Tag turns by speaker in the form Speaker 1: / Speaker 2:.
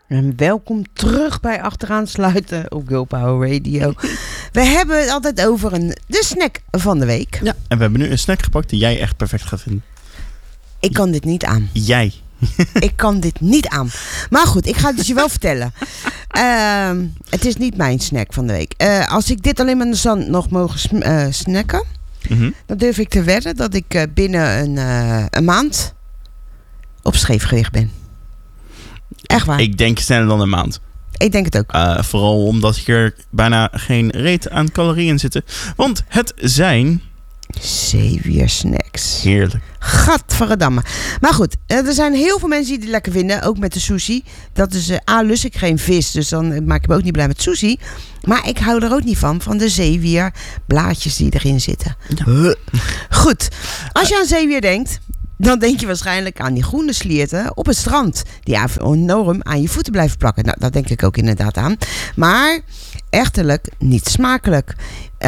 Speaker 1: En welkom terug bij Achteraan Sluiten op Girl Power Radio. We hebben het altijd over de snack van de week.
Speaker 2: Ja, en we hebben nu een snack gepakt die jij echt perfect gaat vinden.
Speaker 1: Ik kan dit niet aan.
Speaker 2: Jij.
Speaker 1: Ik kan dit niet aan. Maar goed, ik ga het dus je wel vertellen. Het is niet mijn snack van de week. Als ik dit alleen maar zou nog mogen snacken, dan durf ik te wedden dat ik binnen een maand op scheefgewicht ben. Echt waar.
Speaker 2: Ik denk sneller dan een maand.
Speaker 1: Ik denk het ook.
Speaker 2: Vooral omdat hier bijna geen reet aan calorieën zitten. Want het zijn...
Speaker 1: Zeewier snacks.
Speaker 2: Heerlijk.
Speaker 1: Gadverdamme. Maar goed, er zijn heel veel mensen die het lekker vinden. Ook met de sushi. Dat is, lust ik geen vis. Dus dan maak ik me ook niet blij met sushi. Maar ik hou er ook niet van de zeewierblaadjes die erin zitten. Ja. Goed. Als je aan zeewier denkt, dan denk je waarschijnlijk aan die groene slierten op het strand. Die enorm aan je voeten blijven plakken. Nou, dat denk ik ook inderdaad aan. Maar echtelijk niet smakelijk.